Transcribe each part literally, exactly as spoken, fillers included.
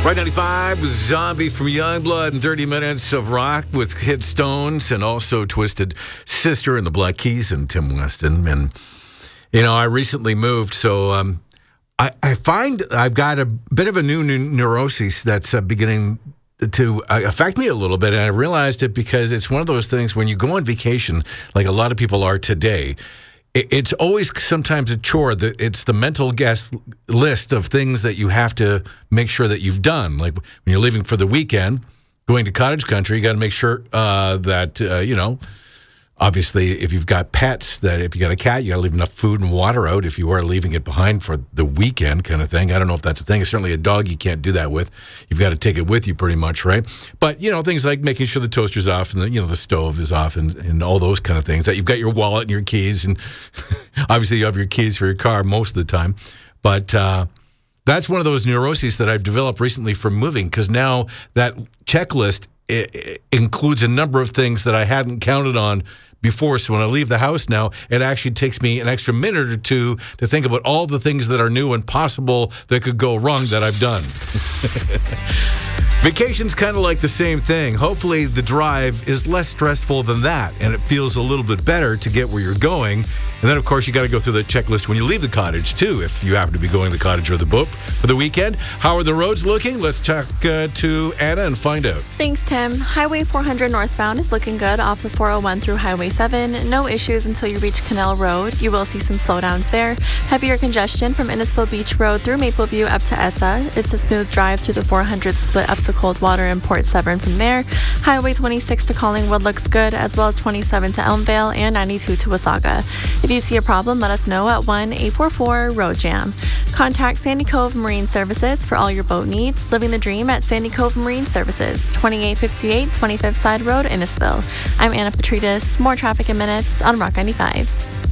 Rock ninety-five was Zombie from Youngblood and thirty minutes of rock with Hit Stones and also Twisted Sister and the Black Keys and Tim Weston. And, you know, I recently moved, so um, I, I find I've got a bit of a new neuroses that's uh, beginning to uh, affect me a little bit. And I realized it because it's one of those things when you go on vacation, like a lot of people are today, it's always sometimes a chore. That it's the mental guest list of things that you have to make sure that you've done. Like when you're leaving for the weekend, going to cottage country, you got to make sure uh, that, uh, you know, obviously if you've got pets, that if you got a cat, you got to leave enough food and water out if you are leaving it behind for the weekend kind of thing. I don't know if that's a thing. Certainly a dog you can't do that with. You've got to take it with you pretty much, right? But, you know, things like making sure the toaster's off and the, you know, the stove is off and, and all those kind of things. That you've got your wallet and your keys, and obviously you have your keys for your car most of the time. But uh, that's one of those neuroses that I've developed recently from moving, because now that checklist it, it includes a number of things that I hadn't counted on before. So when I leave the house now, it actually takes me an extra minute or two to think about all the things that are new and possible that could go wrong that I've done. Vacation's kind of like the same thing. Hopefully the drive is less stressful than that, and it feels a little bit better to get where you're going. And then, of course, you got to go through the checklist when you leave the cottage, too, if you happen to be going to the cottage or the boat for the weekend. How are the roads looking? Let's talk uh, to Anna and find out. Thanks, Tim. Highway four hundred northbound is looking good off the four oh one through Highway seven. No issues until you reach Canal Road. You will see some slowdowns there. Heavier congestion from Innisfil Beach Road through Mapleview up to Essa. It's a smooth drive through the four hundred split up to Coldwater and Port Severn from there. Highway twenty-six to Collingwood looks good, as well as twenty-seven to Elmvale and ninety-two to Wasaga. If you see a problem, let us know at one eight four four road jam. Contact Sandy Cove Marine Services for all your boat needs. Living the dream at Sandy Cove Marine Services, twenty-eight fifty-eight twenty-fifth Side Road, Innisfil. I'm Anna Petrides. More traffic in minutes on Rock ninety-five.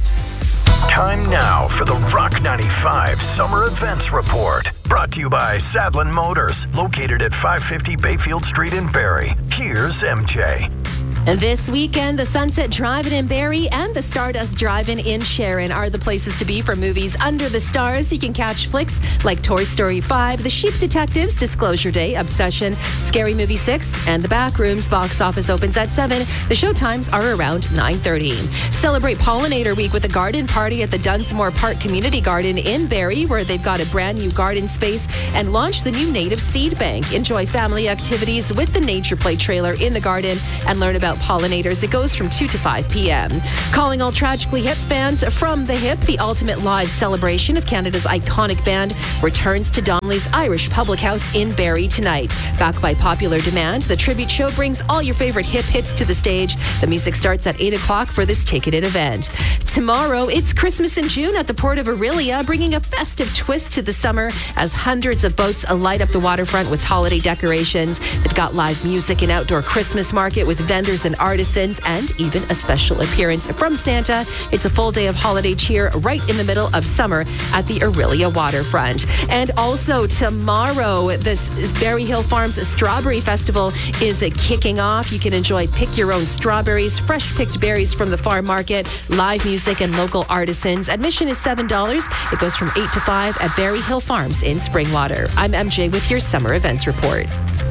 Time now for the Rock ninety-five Summer Events Report. Brought to you by Sadlin Motors, located at five fifty Bayfield Street in Barrie. Here's M J. And this weekend, the Sunset Drive-In in Barrie and the Stardust Drive-In in Sharon are the places to be for movies under the stars. You can catch flicks like Toy Story five, The Sheep Detectives, Disclosure Day, Obsession, Scary Movie six, and The Backrooms. Box office opens at seven. The show times are around nine thirty. Celebrate Pollinator Week with a garden party at the Dunsmore Park Community Garden in Barrie, where they've got a brand new garden space and launched the new native seed bank. Enjoy family activities with the Nature Play trailer in the garden and learn about pollinators. It goes from two to five p.m. Calling all Tragically Hip fans from the Hip, the ultimate live celebration of Canada's iconic band returns to Donnelly's Irish Public House in Barrie tonight. Backed by popular demand, the tribute show brings all your favorite hip hits to the stage. The music starts at eight o'clock for this ticketed event. Tomorrow, it's Christmas in June at the Port of Orillia, bringing a festive twist to the summer as hundreds of boats light up the waterfront with holiday decorations. They've got live music and outdoor Christmas market with vendors and artisans, and even a special appearance from Santa. It's a full day of holiday cheer right in the middle of summer at the Orillia waterfront. And also tomorrow, this Berry Hill Farms Strawberry Festival is kicking off. You can enjoy pick your own strawberries, fresh picked berries from the farm market, live music and local artisans. Admission is seven dollars. It goes from eight to five at Berry Hill Farms in Springwater. I'm M J with your Summer Events Report.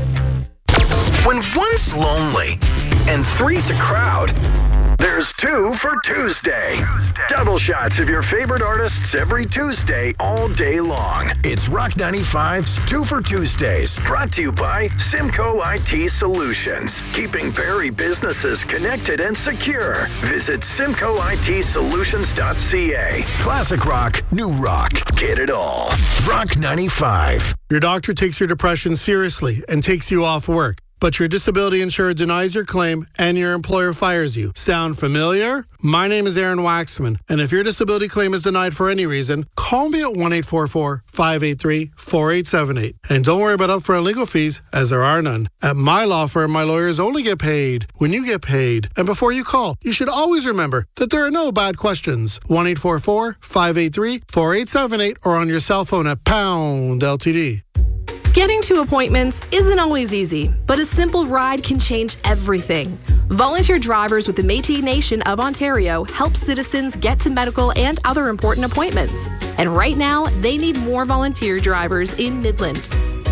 When one's lonely and three's a crowd, there's two for Tuesday. Double shots of your favorite artists every Tuesday, all day long. It's Rock ninety-five's Two for Tuesdays, brought to you by Simcoe I T Solutions, keeping Barrie businesses connected and secure. Visit simcoe I T solutions dot c a. Classic rock, new rock, get it all. Rock ninety-five. Your doctor takes your depression seriously and takes you off work, but your disability insurer denies your claim and your employer fires you. Sound familiar? My name is Aaron Waxman, and if your disability claim is denied for any reason, call me at one eight four four, five eight three, four eight seven eight. And don't worry about upfront legal fees, as there are none. At my law firm, my lawyers only get paid when you get paid. And before you call, you should always remember that there are no bad questions. one eight four four, five eight three, four eight seven eight or on your cell phone at pound L T D. Getting to appointments isn't always easy, but a simple ride can change everything. Volunteer drivers with the Métis Nation of Ontario help citizens get to medical and other important appointments. And right now, they need more volunteer drivers in Midland.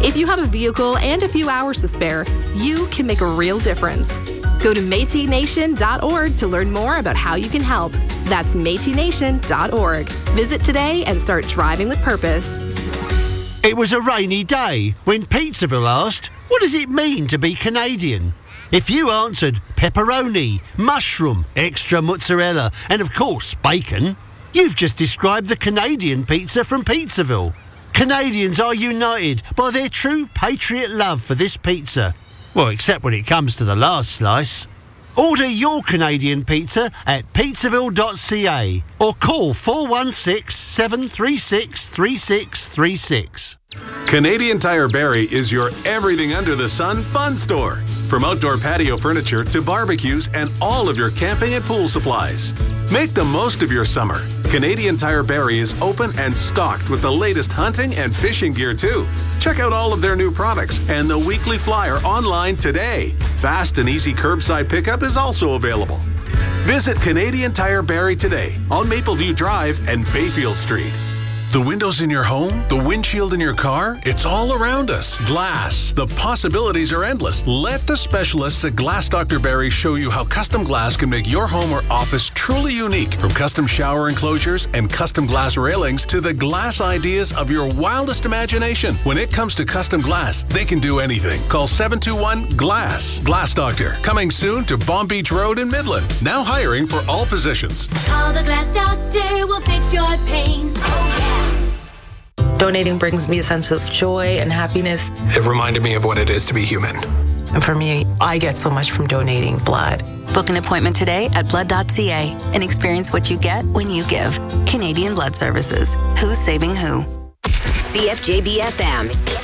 If you have a vehicle and a few hours to spare, you can make a real difference. Go to Métis Nation dot org to learn more about how you can help. That's Métis Nation dot org. Visit today and start driving with purpose. It was a rainy day when Pizzaville asked, what does it mean to be Canadian? If you answered pepperoni, mushroom, extra mozzarella, and of course bacon, you've just described the Canadian pizza from Pizzaville. Canadians are united by their true patriot love for this pizza. Well, except when it comes to the last slice. Order your Canadian pizza at pizzaville dot c a or call four one six, seven three six, three six three six. Canadian Tire Barrie is your everything under the sun fun store. From outdoor patio furniture to barbecues and all of your camping and pool supplies. Make the most of your summer. Canadian Tire Barrie is open and stocked with the latest hunting and fishing gear too. Check out all of their new products and the weekly flyer online today. Fast and easy curbside pickup is also available. Visit Canadian Tire Barrie today on Mapleview Drive and Bayfield Street. The windows in your home, the windshield in your car, it's all around us. Glass. The possibilities are endless. Let the specialists at Glass Doctor Barrie show you how custom glass can make your home or office truly unique. From custom shower enclosures and custom glass railings to the glass ideas of your wildest imagination. When it comes to custom glass, they can do anything. Call seven two one, GLASS. Glass Doctor. Coming soon to Bomb Beach Road in Midland. Now hiring for all positions. Call the Glass Doctor, we'll fix your pains. Oh, yeah. Donating brings me a sense of joy and happiness. It reminded me of what it is to be human. And for me, I get so much from donating blood. Book an appointment today at blood dot c a and experience what you get when you give. Canadian Blood Services. Who's saving who? C F J B F M.